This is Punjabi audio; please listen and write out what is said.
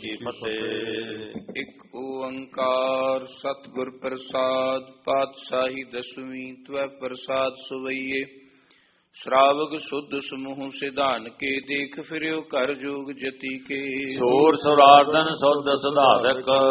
ਕੀ ਫਤਿਹ। ਇੱਕ ਓੰਕਾਰ ਸਤਿਗੁਰ ਪ੍ਰਸਾਦ। ਪਾਤਸ਼ਾਹੀ ਦਸਵੀਂ ਤਵੈ ਪ੍ਰਸਾਦ ਸਵਈਏ। ਸ਼ਰਾਵਗ ਸੁਧ ਸਮੂਹ ਸਿਧਾਨ ਕੇ। ਦੇਖ ਫਿਰਿਓ ਕਰ ਜੋਗ ਜਤੀ ਕੇ। ਸੂਰ ਸੁਰਾਰਦਨ ਸੁਧ ਸੁਧਾਰਕ।